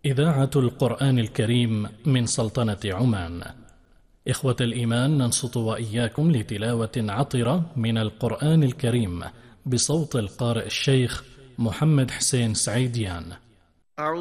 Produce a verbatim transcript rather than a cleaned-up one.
إذاعة القرآن الكريم من سلطنة عمان. إخوة الإيمان، ننصت وإياكم لتلاوة عطرة من القرآن الكريم بصوت القارئ الشيخ محمد حسين سعيديان.